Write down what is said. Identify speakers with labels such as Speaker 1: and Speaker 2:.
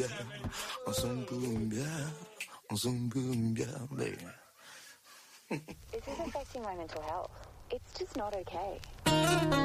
Speaker 1: baby.
Speaker 2: This is affecting my mental health. It's just not okay.